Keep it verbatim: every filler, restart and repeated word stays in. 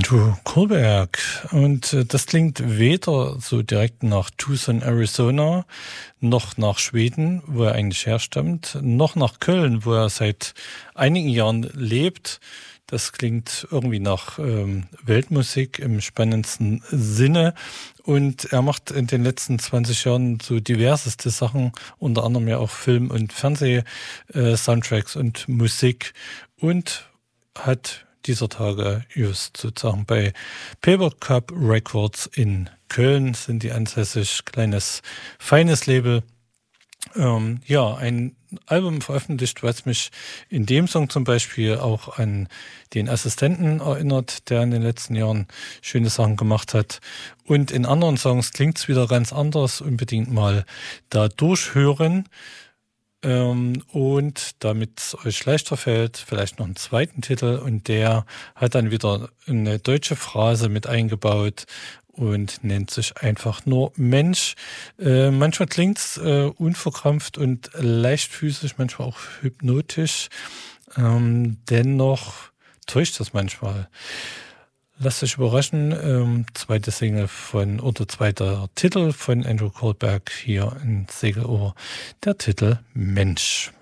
Andrew Kohlberg. Und äh, das klingt weder so direkt nach Tucson, Arizona, noch nach Schweden, wo er eigentlich herstammt, noch nach Köln, wo er seit einigen Jahren lebt. Das klingt irgendwie nach ähm, Weltmusik im spannendsten Sinne. Und er macht in den letzten zwanzig Jahren so diverseste Sachen, unter anderem ja auch Film- und Fernseh-Soundtracks und Musik, und hat dieser Tage just sozusagen bei Paper Cup Records in Köln, sind die ansässig, kleines, feines Label. Ähm, ja, ein Album veröffentlicht, was mich in dem Song zum Beispiel auch an den Assistenten erinnert, der in den letzten Jahren schöne Sachen gemacht hat. Und in anderen Songs klingt es wieder ganz anders, unbedingt mal da durchhören. Ähm, und damit es euch leichter fällt, vielleicht noch einen zweiten Titel, und der hat dann wieder eine deutsche Phrase mit eingebaut und nennt sich einfach nur Mensch. Äh, manchmal klingt's äh, unverkrampft und leichtfüßig, manchmal auch hypnotisch. Ähm, dennoch täuscht das manchmal. Lasst euch überraschen. Ähm, zweite Single von, oder zweiter Titel von Andrew Kohlberg hier in Segelohr. Der Titel Mensch.